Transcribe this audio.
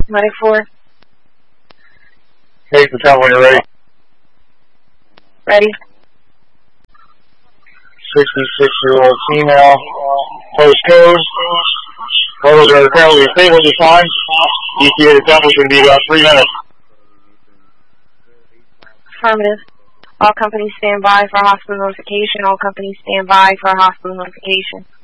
Medic 4. Hey, Patel, when you're ready. Ready. 66-year-old female. Postcode. Vitals are currently stable this time. ETA to establish will be about 3 minutes. Affirmative. All companies stand by for hospital notification. All companies stand by for hospital notification.